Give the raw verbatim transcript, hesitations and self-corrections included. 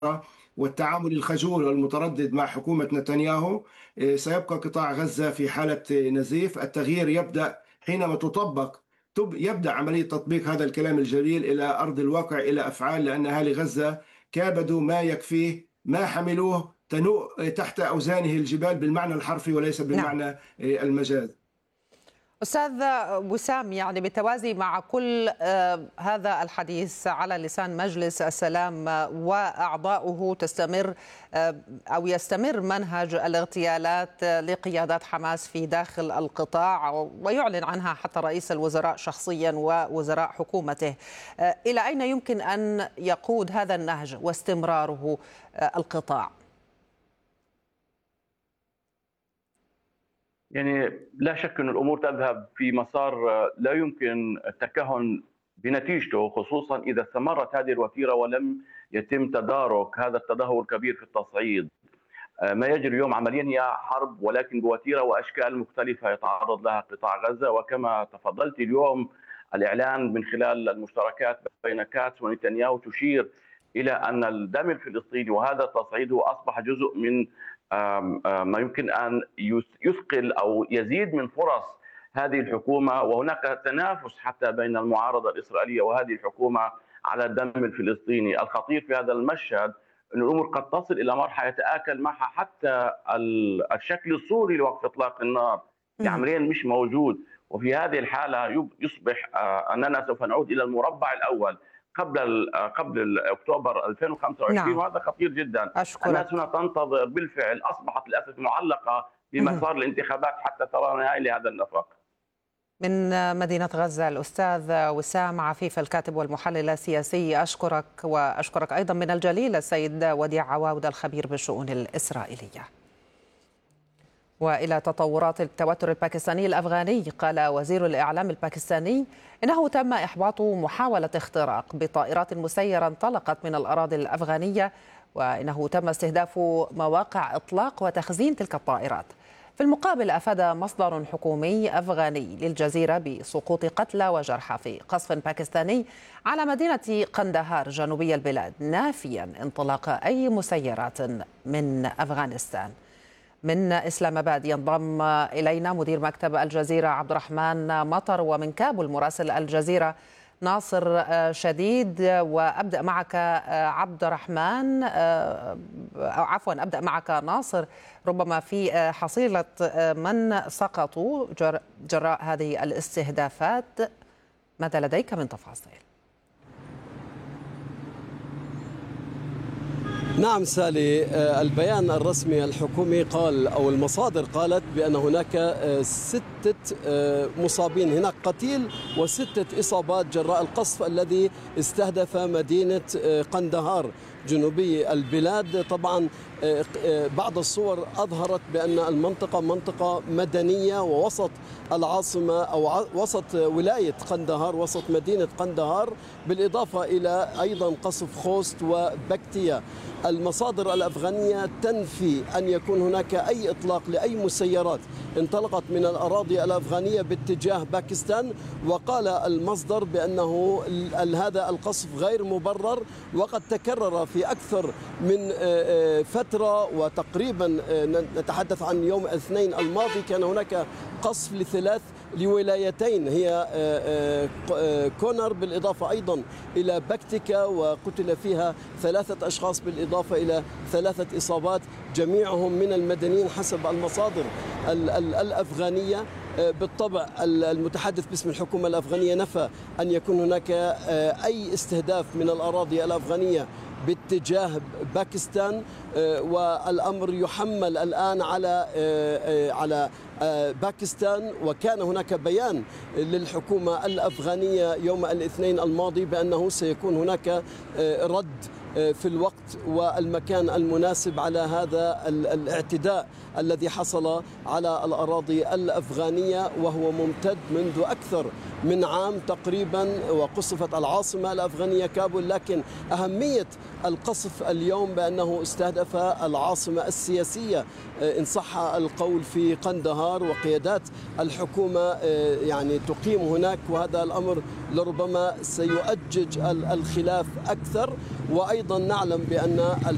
والتعامل الخجول والمتردد مع حكومة نتنياهو. آه، سيبقى قطاع غزة في حالة نزيف. التغيير يبدأ حينما تطبق تب- يبدأ عملية تطبيق هذا الكلام الجليل إلى أرض الواقع، إلى أفعال، لأن أهالي غزة كابدوا ما يكفيه، ما حملوه تنوء تحت أوزانه الجبال بالمعنى الحرفي وليس نعم. بالمعنى آه، المجاز. أستاذ وسام، يعني بالتوازي مع كل آه، هذا الحديث على لسان مجلس السلام آه، وأعضاؤه، تستمر آه، أو يستمر منهج الاغتيالات آه، لقيادات حماس في داخل القطاع، ويعلن عنها حتى رئيس الوزراء شخصيا ووزراء حكومته. آه، إلى أين يمكن أن يقود هذا النهج واستمراره آه، القطاع؟ يعني لا شك أن الأمور تذهب في مسار لا يمكن التكهن بنتيجته، خصوصا إذا استمرت هذه الوتيرة ولم يتم تدارك هذا التدهور الكبير في التصعيد. ما يجري اليوم عمليا هي حرب، ولكن بوتيرة وأشكال مختلفة يتعرض لها قطاع غزة. وكما تفضلت اليوم، الإعلان من خلال المشتركات بين كاتس ونتنياهو تشير إلى أن الدم الفلسطيني وهذا التصعيد هو أصبح جزء من ما يمكن أن يثقل أو يزيد من فرص هذه الحكومة، وهناك تنافس حتى بين المعارضة الإسرائيلية وهذه الحكومة على الدم الفلسطيني. الخطير في هذا المشهد أن الأمور قد تصل إلى مرحلة يتآكل معها حتى الشكل الصوري لوقف إطلاق النار، عمليا مش موجود. وفي هذه الحالة يصبح أننا سوف نعود إلى المربع الأول قبل قبل اكتوبر ألفين وخمسة وعشرين. نعم. وهذا خطير جدا. أشكرك. الناس هنا تنتظر، بالفعل اصبحت للاسف معلقه بمسار الانتخابات حتى ترى نهايه لهذا النفق. من مدينة غزة الأستاذ وسام عفيف، الكاتب والمحلل السياسي، أشكرك. وأشكرك أيضا من الجليل السيد وديع عواود الخبير بالشؤون الإسرائيلية. وإلى تطورات التوتر الباكستاني الأفغاني، قال وزير الإعلام الباكستاني إنه تم إحباط محاولة اختراق بطائرات مسيرة انطلقت من الأراضي الأفغانية، وإنه تم استهداف مواقع إطلاق وتخزين تلك الطائرات. في المقابل، أفاد مصدر حكومي أفغاني للجزيرة بسقوط قتلى وجرحى في قصف باكستاني على مدينة قندهار جنوبي البلاد، نافيا انطلاق أي مسيرات من أفغانستان. من إسلام آباد ينضم إلينا مدير مكتب الجزيرة عبد الرحمن مطر، ومن كابول مراسل الجزيرة ناصر شديد. وأبدأ معك عبد الرحمن، أو عفوا أبدأ معك ناصر، ربما في حصيلة من سقطوا جراء هذه الاستهدافات، ماذا لديك من تفاصيل؟ نعم سالي، البيان الرسمي الحكومي قال أو المصادر قالت بأن هناك ستة مصابين، هناك قتيل وستة إصابات جراء القصف الذي استهدف مدينة قندهار جنوبي البلاد. طبعا بعض الصور أظهرت بأن المنطقة منطقة مدنية ووسط العاصمة أو وسط ولاية قندهار، وسط مدينة قندهار، بالإضافة إلى أيضا قصف خوست وبكتيا. المصادر الأفغانية تنفي أن يكون هناك أي إطلاق لأي مسيرات انطلقت من الأراضي الأفغانية باتجاه باكستان، وقال المصدر بأنه هذا القصف غير مبرر وقد تكرر في أكثر من فترة. وتقريبا نتحدث عن يوم الاثنين الماضي كان هناك قصف لثلاث لولايتين هي كونر، بالإضافة أيضا إلى بكتيكا، وقتل فيها ثلاثة أشخاص بالإضافة إلى ثلاثة إصابات، جميعهم من المدنيين حسب المصادر الأفغانية. بالطبع المتحدث باسم الحكومة الأفغانية نفى أن يكون هناك أي استهداف من الأراضي الأفغانية باتجاه باكستان، والأمر يحمل الآن على على باكستان. وكان هناك بيان للحكومة الأفغانية يوم الاثنين الماضي بأنه سيكون هناك رد في الوقت والمكان المناسب على هذا الاعتداء الذي حصل على الأراضي الأفغانية، وهو ممتد منذ أكثر من عام تقريبا، وقصفت العاصمة الأفغانية كابول. لكن أهمية القصف اليوم بأنه استهدف العاصمة السياسية إن صح القول في قندهار، وقيادات الحكومة يعني تقيم هناك، وهذا الأمر لربما سيؤجج الخلاف أكثر. وأيضا نعلم بأن